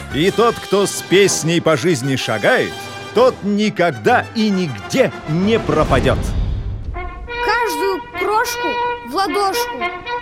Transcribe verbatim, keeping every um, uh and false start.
И тот, кто с песней по жизни шагает, тот никогда и нигде не пропадет. Каждую крошку в ладошку